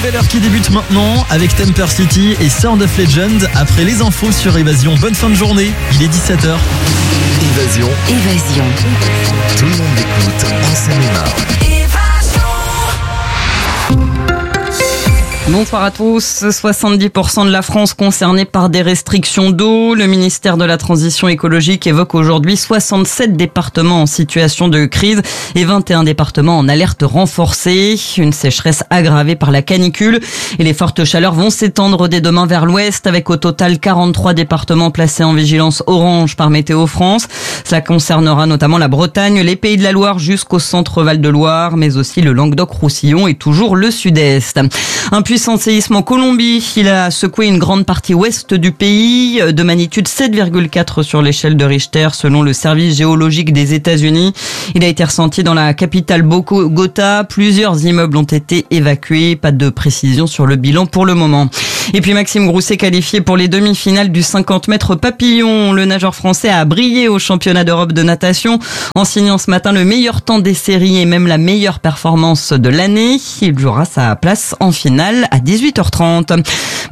nouvelle heure qui débute maintenant avec Temper City et Sound of Legend. Après les infos sur Évasion, bonne fin de journée, il est 17h. Évasion. Tout le monde l'écoute en Seine-et-Marne. Bonsoir à tous. 70% de la France concernée par des restrictions d'eau. Le ministère de la Transition écologique évoque aujourd'hui 67 départements en situation de crise et 21 départements en alerte renforcée. Une sécheresse aggravée par la canicule et les fortes chaleurs vont s'étendre dès demain vers l'ouest avec au total 43 départements placés en vigilance orange par Météo France. Cela concernera notamment la Bretagne, les Pays de la Loire jusqu'au centre Val-de-Loire, mais aussi le Languedoc-Roussillon et toujours le sud-est. Un puissant séisme en Colombie, il a secoué une grande partie ouest du pays, de magnitude 7,4 sur l'échelle de Richter selon le service géologique des États-Unis. Il a été ressenti dans la capitale Bogota. Plusieurs immeubles ont été évacués. Pas de précision sur le bilan pour le moment. Et puis Maxime Grousset qualifié pour les demi-finales du 50 mètres papillon. Le nageur français a brillé au championnat d'Europe de natation en signant ce matin le meilleur temps des séries et même la meilleure performance de l'année. Il jouera sa place en finale à 18h30.